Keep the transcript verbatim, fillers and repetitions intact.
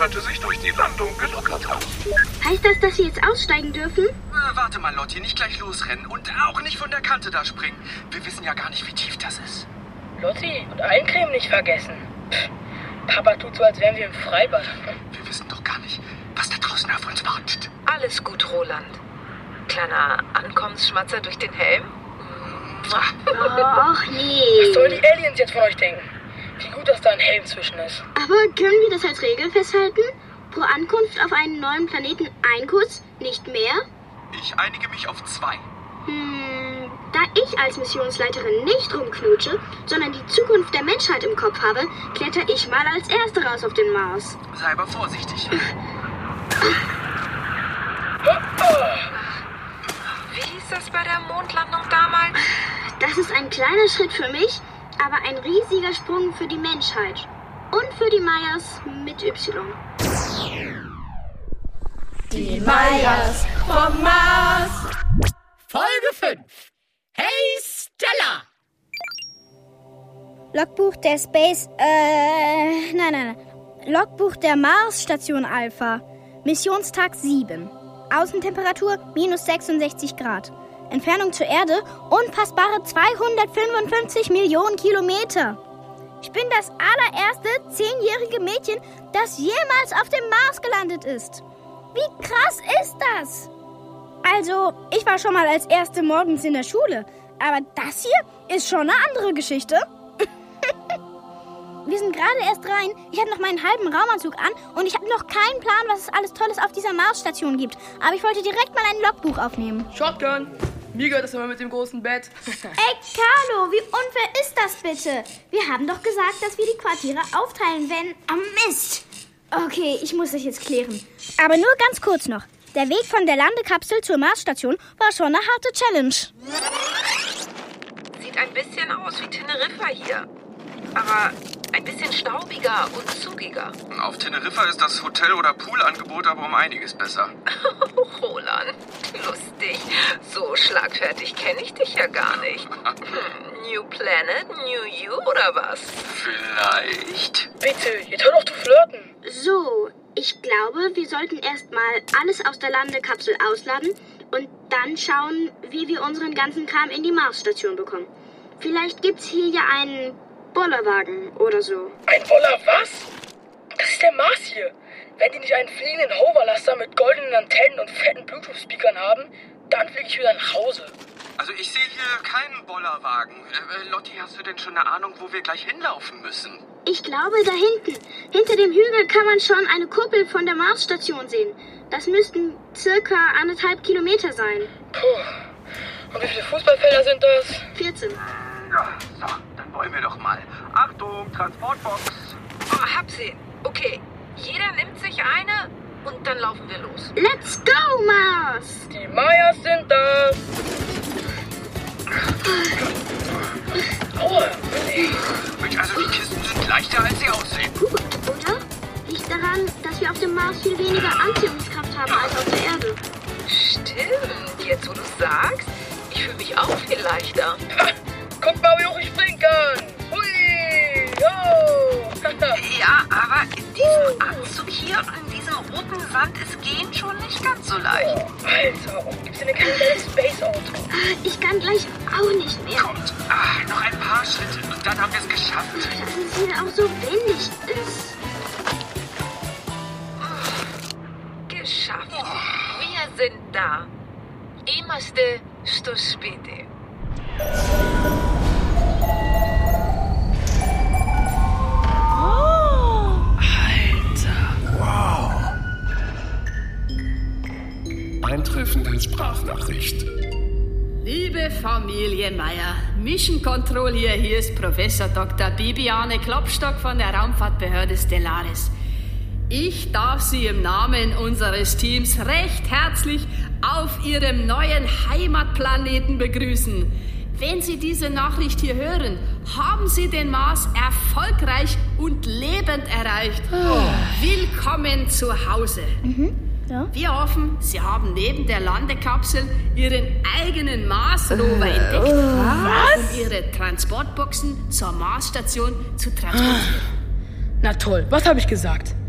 könnte sich durch die Landung gelockert haben. Heißt das, dass wir jetzt aussteigen dürfen? Äh, warte mal, Lotti, nicht gleich losrennen und auch nicht von der Kante da springen. Wir wissen ja gar nicht, wie tief das ist. Lotti, und Eincreme nicht vergessen. Pff, Papa tut so, als wären wir im Freibad. Wir wissen doch gar nicht, was da draußen auf uns wartet. Alles gut, Roland. Kleiner Ankommensschmatzer durch den Helm? Ach nee. Was sollen die Aliens jetzt von euch denken? Wie gut, dass da ein Helm zwischen ist. Aber können wir das als Regel festhalten? Pro Ankunft auf einen neuen Planeten ein Kuss, nicht mehr? Ich einige mich auf zwei. Hm, da ich als Missionsleiterin nicht rumknutsche, sondern die Zukunft der Menschheit im Kopf habe, kletter ich mal als Erste raus auf den Mars. Sei aber vorsichtig. Wie hieß das bei der Mondlandung damals? Das ist ein kleiner Schritt für mich, aber ein riesiger Sprung für die Menschheit. Und für die Mayas mit Y. Die Mayas vom Mars. Folge fünf. Hey Stella! Logbuch der Space, äh, nein, nein, nein. Logbuch der Mars-Station Alpha. Missionstag sieben. Außentemperatur minus sechsundsechzig Grad. Entfernung zur Erde unfassbare zweihundertfünfundfünfzig Millionen Kilometer. Ich bin das allererste zehnjährige Mädchen, das jemals auf dem Mars gelandet ist. Wie krass ist das? Also, ich war schon mal als Erste morgens in der Schule, aber das hier ist schon eine andere Geschichte. Wir sind gerade erst rein, ich habe noch meinen halben Raumanzug an und ich habe noch keinen Plan, was es alles Tolles auf dieser Marsstation gibt. Aber ich wollte direkt mal ein Logbuch aufnehmen. Shotgun! Mir gehört das immer mit dem großen Bett. Ey, Carlo, wie unfair ist das bitte? Wir haben doch gesagt, dass wir die Quartiere aufteilen, wenn... Oh, Mist! Okay, ich muss das jetzt klären. Aber nur ganz kurz noch. Der Weg von der Landekapsel zur Marsstation war schon eine harte Challenge. Sieht ein bisschen aus wie Teneriffa hier. Aber ein bisschen staubiger und zugiger. Auf Teneriffa ist das Hotel- oder Poolangebot aber um einiges besser. Roland, lustig. So schlagfertig kenne ich dich ja gar nicht. Hm, New Planet, New You oder was? Vielleicht. Bitte, jetzt hör doch zu flirten. So, ich glaube, wir sollten erstmal alles aus der Landekapsel ausladen und dann schauen, wie wir unseren ganzen Kram in die Marsstation bekommen. Vielleicht gibt's hier ja einen Bollerwagen oder so. Ein Boller was? Das ist der Mars hier. Wenn die nicht einen fliegenden Hoverlaster mit goldenen Antennen und fetten Bluetooth-Speakern haben, dann fliege ich wieder nach Hause. Also ich sehe hier keinen Bollerwagen. Äh, Lotti, hast du denn schon eine Ahnung, wo wir gleich hinlaufen müssen? Ich glaube, da hinten. Hinter dem Hügel kann man schon eine Kuppel von der Marsstation sehen. Das müssten circa anderthalb Kilometer sein. Puh. Und wie viele Fußballfelder sind das? vierzehn. Ja, so, dann wollen wir doch mal. Achtung, Transportbox. Oh, hab sie. Okay, jeder nimmt sich eine und dann laufen wir los. Let's go, Mars! Die Mayas sind da. Aua, Mensch, also die Kisten sind leichter, als sie aussehen. Puh, oder? Liegt daran, dass wir auf dem Mars viel weniger Anziehungskraft haben als auf der Erde. Stimmt, jetzt wo du sagst, ich fühle mich auch viel leichter. Ha, guck mal, wie hoch ich springen kann. Hui, ho. Ja, aber in diesem Anzug hier, in diesem roten Sand, es geht schon nicht ganz so leicht. Oh, Alter, und gibt's denn ein kleines Space-Auto? Ich kann gleich auch nicht mehr. Kommt, ah, noch ein paar Schritte und dann haben wir es geschafft. Dass es hier auch so windig ist. Geschafft. Wir sind da. Imaste sto spite. Eintreffende Sprachnachricht. Liebe Familie Meier, Mission Control hier, hier ist Professor Doktor Bibiane Klopstock von der Raumfahrtbehörde Stellaris. Ich darf Sie im Namen unseres Teams recht herzlich auf Ihrem neuen Heimatplaneten begrüßen. Wenn Sie diese Nachricht hier hören, haben Sie den Mars erfolgreich und lebend erreicht. Oh. Willkommen zu Hause. Mhm. Ja. Wir hoffen, Sie haben neben der Landekapsel Ihren eigenen Mars-Rover äh, entdeckt, was? um Ihre Transportboxen zur Marsstation zu transportieren. Na toll, was habe ich gesagt?